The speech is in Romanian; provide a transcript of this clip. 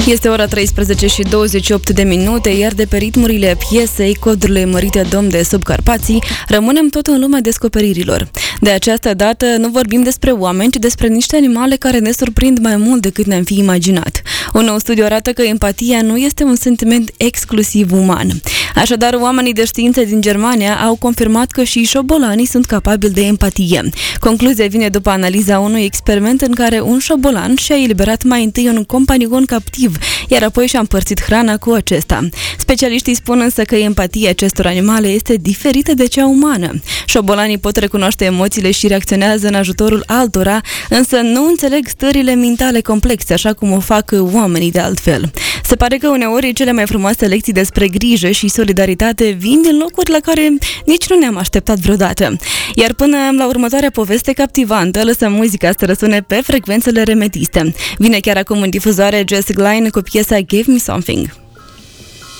Este ora 13 și 28 de minute, iar de pe ritmurile piesei Codurile mărite Domn de Subcarpații, rămânem tot în lumea descoperirilor. De această dată nu vorbim despre oameni, ci despre niște animale care ne surprind mai mult decât ne-am fi imaginat. Un nou studiu arată că empatia nu este un sentiment exclusiv uman. Așadar, oamenii de știință din Germania au confirmat că și șobolanii sunt capabili de empatie. Concluzia vine după analiza unui experiment în care un șobolan și-a eliberat mai întâi un companion captiv, iar apoi și-a împărțit hrana cu acesta. Specialiștii spun însă că empatia acestor animale este diferită de cea umană. Șobolanii pot recunoaște emoțiile și reacționează în ajutorul altora, însă nu înțeleg stările mentale complexe, așa cum o fac oamenii de altfel. Se pare că uneori cele mai frumoase lecții despre grijă și solidaritate vin din locuri la care nici nu ne-am așteptat vreodată. Iar până la următoarea poveste captivantă, lăsăm muzica să răsune pe frecvențele remetiste. Vine chiar acum în difuzoare Jess Glynne cu piesa Give Me Something.